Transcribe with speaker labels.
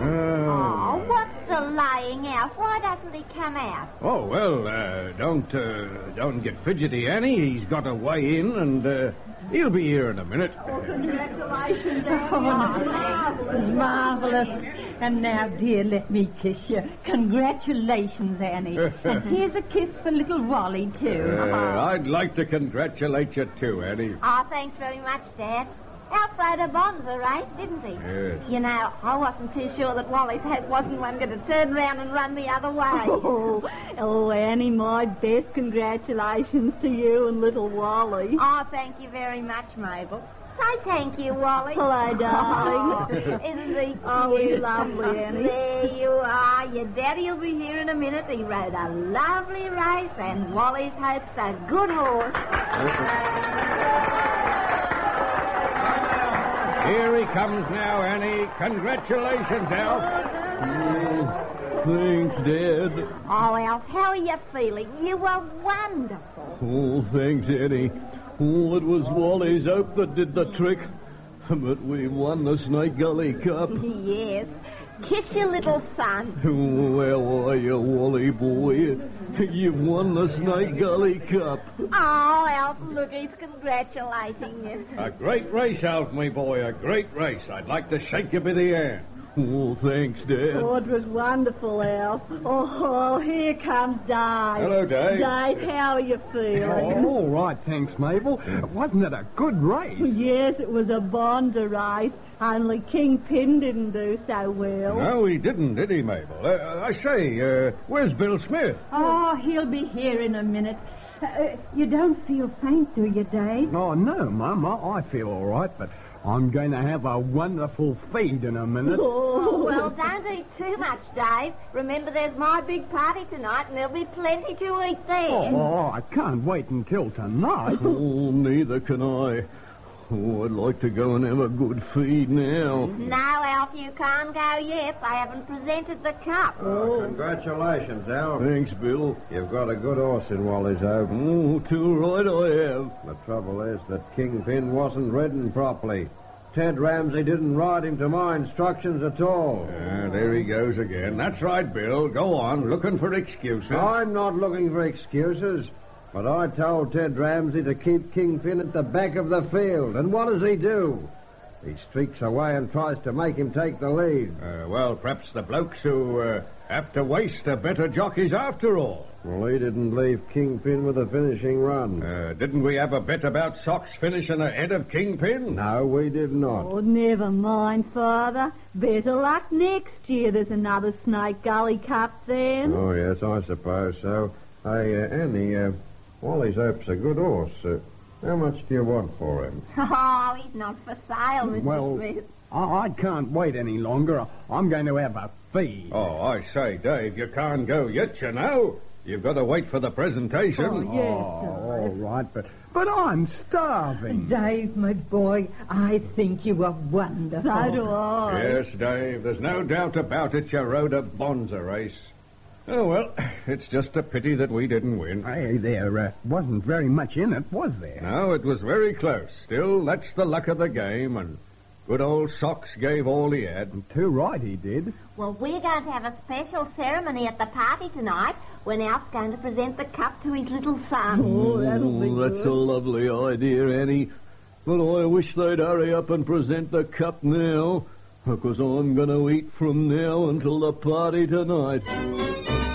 Speaker 1: Oh, what's delaying Alf? Why doesn't he come out?
Speaker 2: Oh, well, don't get fidgety, Annie. He's got a way in, and he'll be here in a minute.
Speaker 3: Oh, congratulations, Annie. Marvellous. And now, dear, let me kiss you. Congratulations, Annie. And here's a kiss for little Wally, too.
Speaker 2: I'd like to congratulate you, too, Annie.
Speaker 1: Oh, thanks very much, Dad. Alf rode a Bonza race, didn't he?
Speaker 2: Yes.
Speaker 1: You know, I wasn't too sure that Wally's head wasn't one going to turn round and run the other way.
Speaker 3: Oh, Annie, my best congratulations to you and little Wally.
Speaker 1: Oh, thank you very much, Mabel. Say thank you, Wally.
Speaker 3: Hello, darling.
Speaker 1: Isn't he cute?
Speaker 3: Oh, he's lovely, Annie.
Speaker 1: There you are. Your daddy will be here in a minute. He rode a lovely race, and Wally's Hope's a good horse.
Speaker 2: Here he comes now, Annie. Congratulations, Alf.
Speaker 4: Thanks, Dad.
Speaker 1: Oh, Alf, how are you feeling? You were wonderful.
Speaker 4: Oh, thanks, Annie. Oh, it was Wally's Hope that did the trick. But we won the Snake Gully Cup.
Speaker 1: Yes. Kiss your little son.
Speaker 4: Oh, how are you, Wally boy? You've won the Snake Gully Cup.
Speaker 1: Oh, Alf, look, he's congratulating you.
Speaker 2: A great race, Alf, my boy, a great race. I'd like to shake you by the hand.
Speaker 4: Oh, thanks, Dad.
Speaker 3: Oh, it was wonderful, Alf. Oh, here comes Dave.
Speaker 2: Hello, Dave.
Speaker 3: Dave, how are you feeling?
Speaker 5: Oh, all right, thanks, Mabel. Wasn't it a good race?
Speaker 3: Yes, it was a Bonza race. Only Kingpin didn't do so well.
Speaker 2: No, he didn't, did he, Mabel? I say, where's Bill Smith?
Speaker 3: Oh, he'll be here in a minute. You don't feel faint, do you, Dave?
Speaker 5: Oh, no, Mum. I feel all right, but I'm going to have a wonderful feed in a minute.
Speaker 1: Oh, well, don't eat too much, Dave. Remember, there's my big party tonight, and there'll be plenty to eat there.
Speaker 5: Oh, I can't wait until tonight.
Speaker 4: Oh, neither can I. Oh, I'd like to go and have a good feed now.
Speaker 1: No, Alf, you can't go yet. I haven't presented the cup.
Speaker 2: Oh, congratulations, Alf.
Speaker 4: Thanks, Bill.
Speaker 2: You've got a good horse in Wally's Hope.
Speaker 4: Oh, too right I have.
Speaker 2: The trouble is that Kingpin wasn't ridden properly. Ted Ramsey didn't ride him to my instructions at all. There he goes again. That's right, Bill. Go on, looking for excuses. I'm not looking for excuses. But I told Ted Ramsey to keep Kingpin at the back of the field. And what does he do? He streaks away and tries to make him take the lead. Well, perhaps the blokes who have to waste are better jockeys after all. Well, he didn't leave Kingpin with a finishing run. Didn't we have a bet about Sox finishing ahead of Kingpin? No, we did not.
Speaker 3: Oh, never mind, Father. Better luck next year. There's another Snake Gully Cup then.
Speaker 2: Oh, yes, I suppose so. Hey, Annie, Wally's Hope's a good horse. How much do you want for him?
Speaker 1: Oh, he's not for sale, Mr.
Speaker 5: Well,
Speaker 1: Smith.
Speaker 5: I can't wait any longer. I'm going to have a feed.
Speaker 2: Oh, I say, Dave, you can't go yet, you know. You've got to wait for the presentation.
Speaker 3: Oh, yes,
Speaker 5: all right, but I'm starving.
Speaker 3: Dave, my boy, I think you are wonderful. So do I.
Speaker 2: Yes, Dave, there's no doubt about it. You rode a Bonza race. Oh, well, it's just a pity that we didn't win.
Speaker 5: Hey, there wasn't very much in it, was there?
Speaker 2: No, it was very close. Still, that's the luck of the game, and good old Sox gave all he had.
Speaker 5: Too right he did.
Speaker 1: Well, we're going to have a special ceremony at the party tonight when Alf's going to present the cup to his little son.
Speaker 3: Oh, that'll be
Speaker 4: That's
Speaker 3: good.
Speaker 4: a lovely idea, Annie. But I wish they'd hurry up and present the cup now, because I'm going to eat from now until the party tonight.